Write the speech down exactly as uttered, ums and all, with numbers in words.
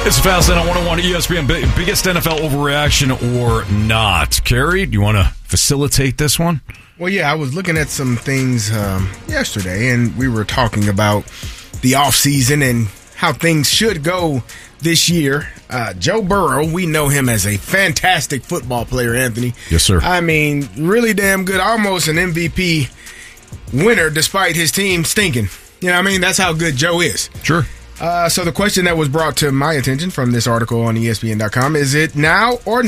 It's Fast Lane on one oh one E S P N. Biggest N F L overreaction or not? Kerry, do you want to facilitate this one? Well, yeah, I was looking at some things um, yesterday, and we were talking about the offseason and how things should go this year. Uh, Joe Burrow, we know him as a fantastic football player, Anthony. Yes, sir. I mean, really damn good, almost an M V P winner despite his team stinking. You know what I mean? That's how good Joe is. Sure. Uh, so the question that was brought to my attention from this article on E S P N dot com, is it now or